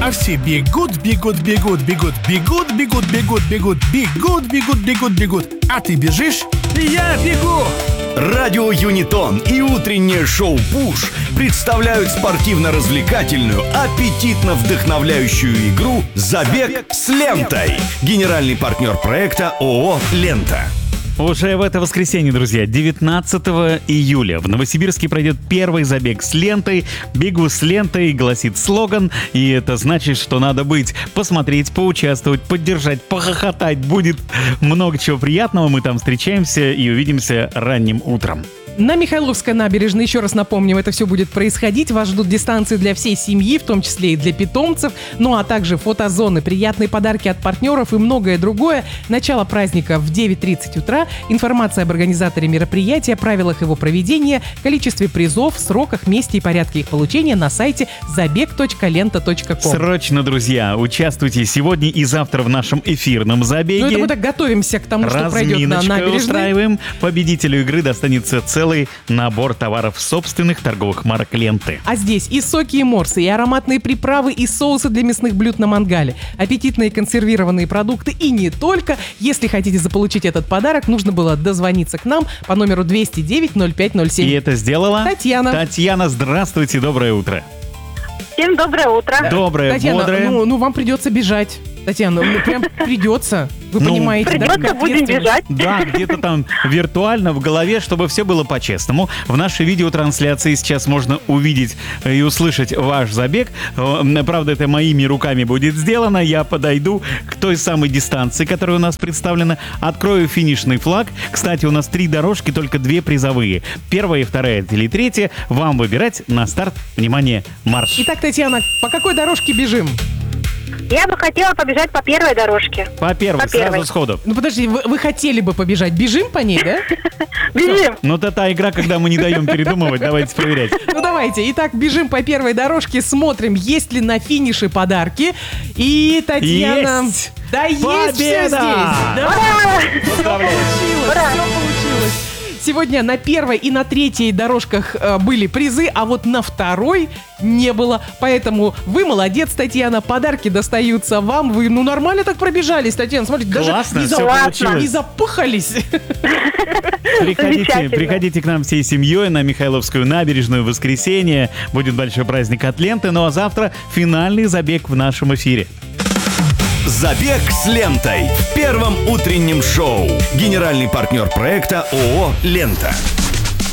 а все бегут, бегут, бегут, бегут, бегут, бегут, бегут, бегут, бегут, бегут, бегут, бегут. А ты бежишь? Я бегу! Радио Юнитон и утреннее шоу «Пуш» представляют спортивно-развлекательную, аппетитно-вдохновляющую игру «Забег с лентой». Генеральный партнер проекта ООО «Лента». Уже в это воскресенье, друзья, 19 июля в Новосибирске пройдет первый забег с лентой. «Бегу с лентой» гласит слоган, и это значит, что надо быть, посмотреть, поучаствовать, поддержать, похохотать. Будет много чего приятного. Мы там встречаемся и увидимся ранним утром. На Михайловской набережной, еще раз напомним, это все будет происходить. Вас ждут дистанции для всей семьи, в том числе и для питомцев. Ну а также фотозоны, приятные подарки от партнеров и многое другое. Начало праздника в 9:30 утра. Информация об организаторе мероприятия, правилах его проведения, количестве призов, сроках, месте и порядке их получения на сайте забег.лента.ком. Срочно, друзья, участвуйте сегодня и завтра в нашем эфирном забеге. Ну это мы так готовимся к тому, что пройдет на набережной. Устраиваем. Победителю игры достанется целый набор товаров собственных торговых марок «Ленты». А здесь и соки, и морсы, и ароматные приправы, и соусы для мясных блюд на мангале, аппетитные консервированные продукты и не только. Если хотите заполучить этот подарок, нужно было дозвониться к нам по номеру 209-0507. И это сделала Татьяна. Татьяна, здравствуйте, доброе утро. Всем доброе утро. Доброе, Татьяна, бодрое. ну вам придется бежать. Татьяна, ну прям придется. Вы понимаете, да? Придется, будем бежать. Да, где-то там виртуально в голове, чтобы все было по-честному. В нашей видеотрансляции сейчас можно увидеть и услышать ваш забег. Правда, это моими руками будет сделано. Я подойду к той самой дистанции, которая у нас представлена. Открою финишный флаг. Кстати, у нас 3 дорожки, только 2 призовые. Первая, вторая или третья. Вам выбирать на старт. Внимание, марш. Итак, Татьяна, по какой дорожке бежим? Я бы хотела побежать по первой дорожке. По первой, сразу сходу. Ну подожди, вы хотели бы побежать. Бежим по ней, да? Бежим. Ну, это та игра, когда мы не даем передумывать. Давайте проверять. Ну давайте. Итак, бежим по первой дорожке, смотрим, есть ли на финише подарки. И Татьяна... Есть! Да есть все здесь! Победа! Да, Поздравляю! все получилось. Сегодня на первой и на третьей дорожках были призы, а вот на второй не было. Поэтому вы молодец, Татьяна. Подарки достаются вам. Вы нормально так пробежались, Татьяна. Смотрите, Классно, даже все получилось. не запыхались. Приходите к нам всей семьей на Михайловскую набережную в воскресенье. Будет большой праздник от ленты. Ну а завтра финальный забег в нашем эфире. Забег с лентой в первом утреннем шоу. Генеральный партнер проекта ООО «Лента».